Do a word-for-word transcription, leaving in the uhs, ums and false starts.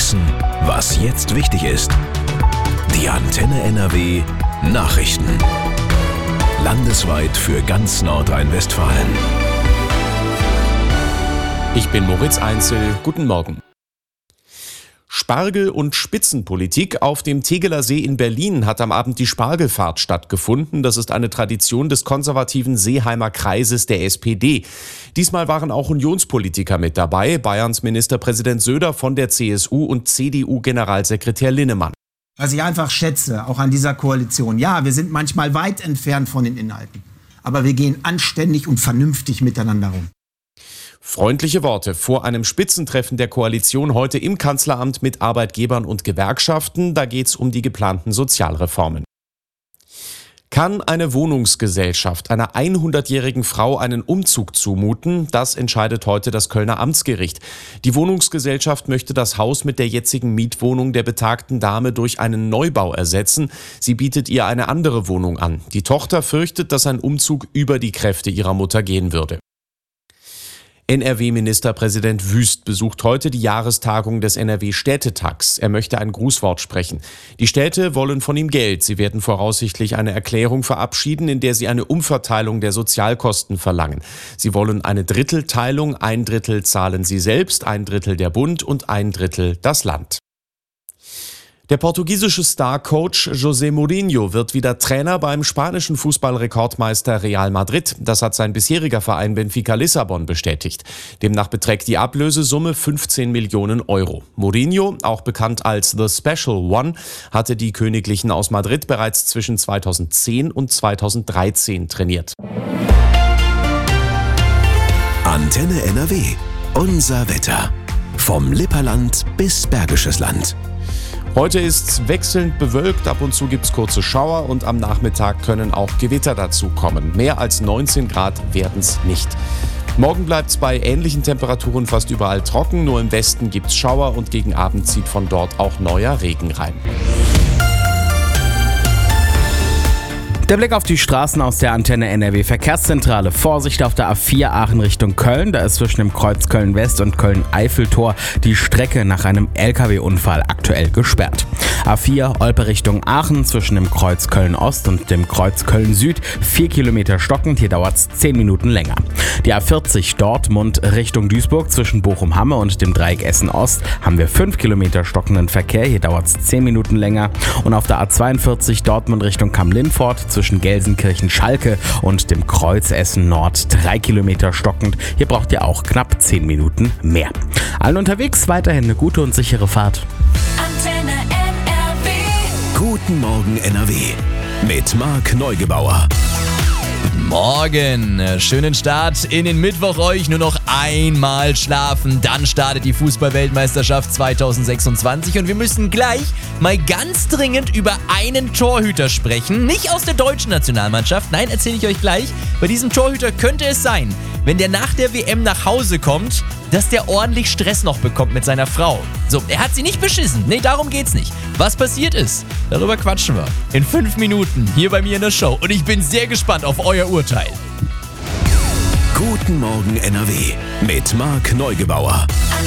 wissen, was jetzt wichtig ist. Die Antenne N R W Nachrichten. Landesweit für ganz Nordrhein-Westfalen. Ich bin Moritz Einzel. Guten Morgen. Spargel- und Spitzenpolitik. Auf dem Tegeler See in Berlin hat am Abend die Spargelfahrt stattgefunden. Das ist eine Tradition des konservativen Seeheimer Kreises der S P D. Diesmal waren auch Unionspolitiker mit dabei. Bayerns Ministerpräsident Söder von der C S U und C D U-Generalsekretär Linnemann. Was ich einfach schätze, auch an dieser Koalition. Ja, wir sind manchmal weit entfernt von den Inhalten. Aber wir gehen anständig und vernünftig miteinander um. Freundliche Worte vor einem Spitzentreffen der Koalition heute im Kanzleramt mit Arbeitgebern und Gewerkschaften. Da geht's um die geplanten Sozialreformen. Kann eine Wohnungsgesellschaft einer hundertjährigen Frau einen Umzug zumuten? Das entscheidet heute das Kölner Amtsgericht. Die Wohnungsgesellschaft möchte das Haus mit der jetzigen Mietwohnung der betagten Dame durch einen Neubau ersetzen. Sie bietet ihr eine andere Wohnung an. Die Tochter fürchtet, dass ein Umzug über die Kräfte ihrer Mutter gehen würde. N R W-Ministerpräsident Wüst besucht heute die Jahrestagung des N R W-Städtetags. Er möchte ein Grußwort sprechen. Die Städte wollen von ihm Geld. Sie werden voraussichtlich eine Erklärung verabschieden, in der sie eine Umverteilung der Sozialkosten verlangen. Sie wollen eine Drittelteilung. Ein Drittel zahlen sie selbst, ein Drittel der Bund und ein Drittel das Land. Der portugiesische Star-Coach José Mourinho wird wieder Trainer beim spanischen Fußballrekordmeister Real Madrid. Das hat sein bisheriger Verein Benfica Lissabon bestätigt. Demnach beträgt die Ablösesumme fünfzehn Millionen Euro. Mourinho, auch bekannt als The Special One, hatte die Königlichen aus Madrid bereits zwischen zweitausendzehn und zweitausenddreizehn trainiert. Antenne N R W. Unser Wetter. Vom Lipperland bis Bergisches Land. Heute ist es wechselnd bewölkt, ab und zu gibt es kurze Schauer und am Nachmittag können auch Gewitter dazu kommen. Mehr als neunzehn Grad werden es nicht. Morgen bleibt es bei ähnlichen Temperaturen fast überall trocken, nur im Westen gibt es Schauer und gegen Abend zieht von dort auch neuer Regen rein. Der Blick auf die Straßen aus der Antenne N R W Verkehrszentrale. Vorsicht auf der A vier Aachen Richtung Köln. Da ist zwischen dem Kreuz Köln-West und Köln-Eiffeltor die Strecke nach einem L K W-Unfall aktuell gesperrt. A vier Olpe Richtung Aachen zwischen dem Kreuz Köln-Ost und dem Kreuz Köln-Süd. Vier Kilometer stockend, hier dauert es zehn Minuten länger. Die A vierzig Dortmund Richtung Duisburg zwischen Bochum-Hamme und dem Dreieck Essen-Ost haben wir fünf Kilometer stockenden Verkehr, hier dauert es zehn Minuten länger. Und auf der A zweiundvierzig Dortmund Richtung Kamm-Lindfort zwischen Gelsenkirchen-Schalke und dem Kreuz Essen-Nord drei Kilometer stockend. Hier braucht ihr auch knapp zehn Minuten mehr. Allen unterwegs weiterhin eine gute und sichere Fahrt. Antenne N R W. Guten Morgen N R W. Mit Marc Neugebauer. Morgen, schönen Start in den Mittwoch euch, nur noch einmal schlafen, dann startet die Fußball-Weltmeisterschaft zweitausendsechsundzwanzig und wir müssen gleich mal ganz dringend über einen Torhüter sprechen, nicht aus der deutschen Nationalmannschaft, nein, erzähle ich euch gleich, bei diesem Torhüter könnte es sein, wenn der nach der W M nach Hause kommt, dass der ordentlich Stress noch bekommt mit seiner Frau. So, er hat sie nicht beschissen, nee, darum geht's nicht. Was passiert ist, darüber quatschen wir in fünf Minuten hier bei mir in der Show und ich bin sehr gespannt auf euer Urteil. Guten Morgen N R W mit Marc Neugebauer.